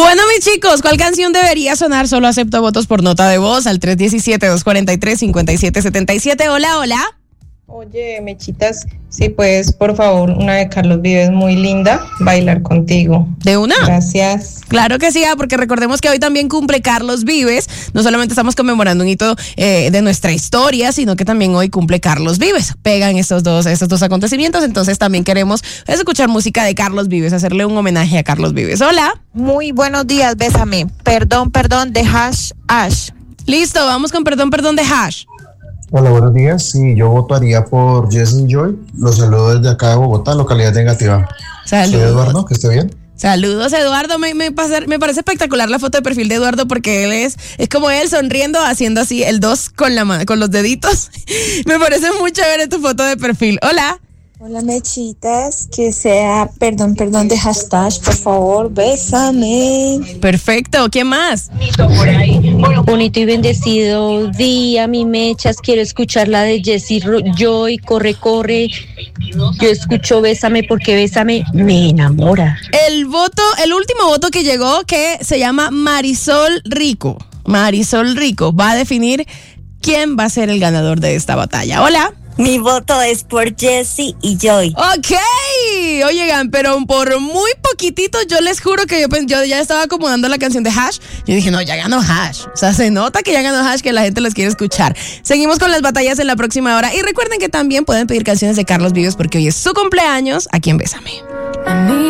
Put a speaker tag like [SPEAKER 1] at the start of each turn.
[SPEAKER 1] Bueno, mis chicos, ¿cuál canción debería sonar? Solo acepto votos por nota de voz al 317-243-5777. Hola, hola.
[SPEAKER 2] Oye, Mechitas, si puedes, por favor, una de Carlos Vives muy linda, Bailar Contigo.
[SPEAKER 1] ¿De una?
[SPEAKER 2] Gracias.
[SPEAKER 1] Claro que sí, porque recordemos que hoy también cumple Carlos Vives. No solamente estamos conmemorando un hito de nuestra historia, sino que también hoy cumple Carlos Vives. Pegan estos dos acontecimientos, entonces también queremos escuchar música de Carlos Vives, hacerle un homenaje a Carlos Vives. Hola.
[SPEAKER 3] Muy buenos días, Bésame. Perdón, de Ash.
[SPEAKER 1] Listo, vamos con Perdón de Hash.
[SPEAKER 4] Hola, buenos días. Sí, yo votaría por Jessie Joy. Los saludo desde acá de Bogotá, localidad negativa.
[SPEAKER 1] Saludos.
[SPEAKER 4] Soy Eduardo, que esté bien.
[SPEAKER 1] Saludos, Eduardo. Me parece espectacular la foto de perfil de Eduardo porque él es como él sonriendo, haciendo así el 2 con los deditos. Me parece muy chévere tu foto de perfil. Hola.
[SPEAKER 5] Hola, Mechitas, que sea perdón de hashtag, por favor, bésame.
[SPEAKER 1] Perfecto, ¿quién más?
[SPEAKER 6] Bonito y bendecido día, mi Mechas, quiero escuchar la de Jessie Joy, corre, yo escucho Bésame porque Bésame me enamora.
[SPEAKER 1] El último voto que llegó, que se llama Marisol Rico, va a definir quién va a ser el ganador de esta batalla. Hola.
[SPEAKER 5] Mi voto es por Jessie y Joy.
[SPEAKER 1] Ok, oigan, pero por muy poquitito, yo les juro que yo ya estaba acomodando la canción de Hash. Yo dije, no, ya ganó Hash. O sea, se nota que ya ganó Hash, que la gente los quiere escuchar. Seguimos con las batallas en la próxima hora. Y recuerden que también pueden pedir canciones de Carlos Vives porque hoy es su cumpleaños aquí en Bésame.